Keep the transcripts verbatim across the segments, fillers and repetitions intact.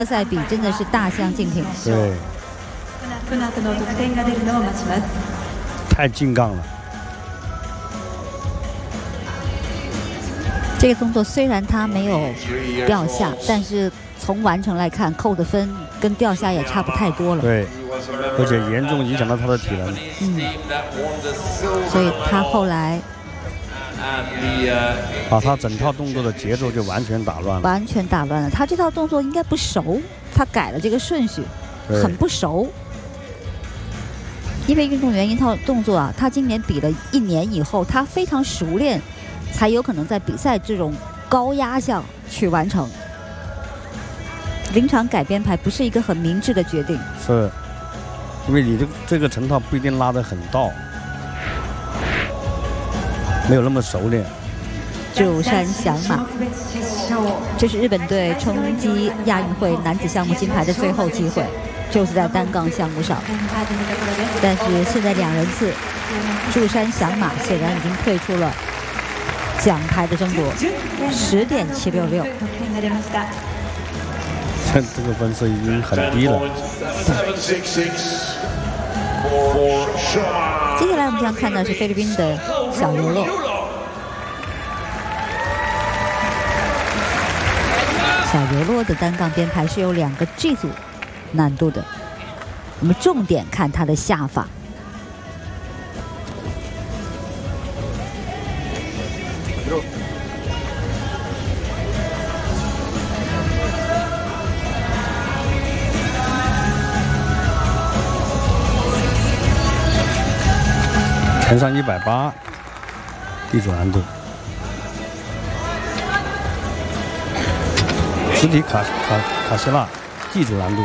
赛比真的是大相径庭。 对，太劲杠了。 这个动作虽然他没有掉下，但是从完成来看，扣的分跟掉下也差不太多了。 对，而且严重影响到他的体能。 嗯，所以他后来把他整套动作的节奏就完全打乱了。 完全打乱了。他这套动作应该不熟，他改了这个顺序，很不熟。因为运动员一套动作啊，他今年比了一年以后，他非常熟练，才有可能在比赛这种高压下去完成。临场改编排不是一个很明智的决定。 是，因为你这这个成套不一定拉得很到。没有那么熟练。 鸠山翔马，这是日本队冲击亚运会男子项目金牌的最后机会，就是在单杠项目上。但是现在两人次，鸠山翔马显然已经退出了奖牌的争夺，十点七六六。 这这个分数已经很低了。 接下来我们将看到是菲律宾的小游洛。小游洛的单杠编排是有两个 G 组难度的，我们重点看他的下法。 前上一百八，地主难度。实体卡卡卡希腊，地主难度。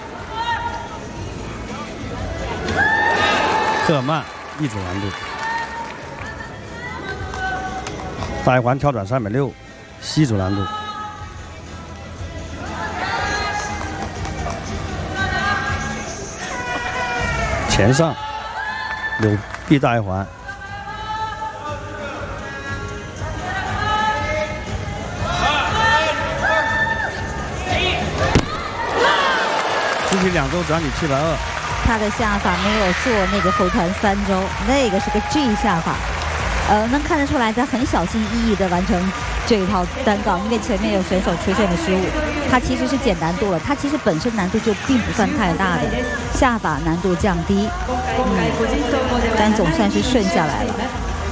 赫尔曼，地主难度。大一环跳转三百六，西主难度。前上有。B 大一环，肢体两周转体七百二。 他的下法没有做那个后团三周，那个是个 G 下法，呃，能看得出来他很小心翼翼地完成这一套单杠，因为前面有选手出现了失误，他其实是减难度了，他其实本身难度就并不算太大的，下法难度降低，嗯，但总算是顺下来了。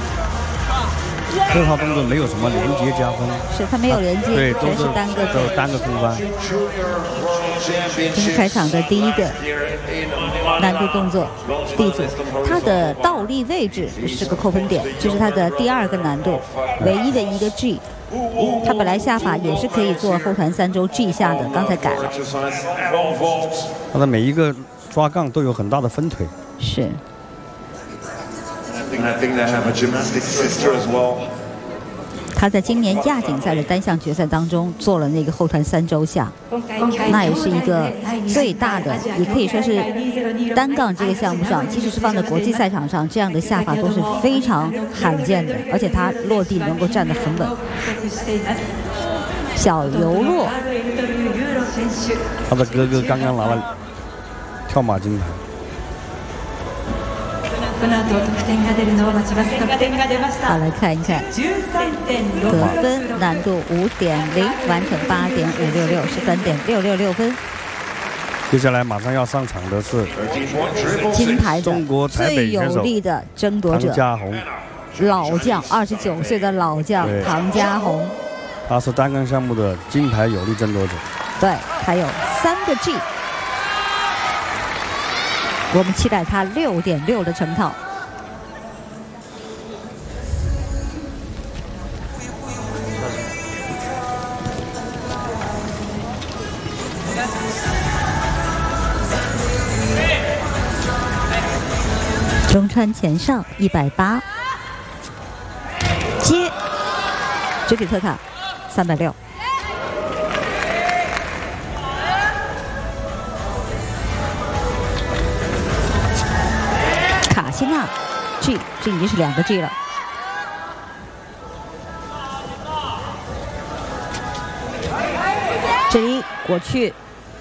这套动作没有什么连接加分， 是他没有连接， 对，都是单个都是单个空翻。 这是开场的第一个难度动作 ，D 组，它的倒立位置是个扣分点，这是它的第二个难度，唯一的一个 G。他本来下法也是可以做后团三周 G 下的，刚才改了。 他的每一个抓杠都有很大的分腿。 是。他在今年亚锦赛的单项决赛当中做了那个后团三周下，那也是一个最大的，也可以说是单杠这个项目上，即使是放在国际赛场上，这样的下法都是非常罕见的，而且他落地能够站得很稳。小游洛， 他的哥哥刚刚拿了跳马金牌。 好，来看一看得分难度五点零，完成八点五六六，十三点六六六分。 接下来马上要上场的是金牌的中国台北最有力的争夺者唐家红， 老将，二十九岁的老将唐家红， 他是单杠项目的金牌有力争夺者。 对，还有三个 G。我们期待他六点六的成套。中川前上一百八，接直体特卡三百六。卡西纳 G， 这已经是两个 G 了。这里过去